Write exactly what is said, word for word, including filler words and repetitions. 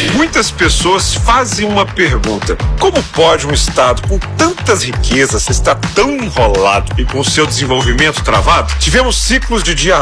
Muitas pessoas fazem uma pergunta: como pode um Estado com tantas riquezas estar tão enrolado e com seu desenvolvimento travado? Tivemos ciclos de diabetes